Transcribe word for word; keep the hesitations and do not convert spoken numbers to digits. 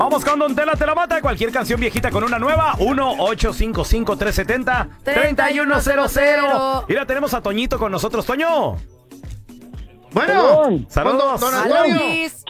Vamos con Don Tela Te la Mata. Cualquier canción viejita con una nueva. uno ocho cinco cinco, tres siete cero, tres uno cero cero. Mira, tenemos a Toñito con nosotros. Toño. Bueno, saludos. Don Antonio.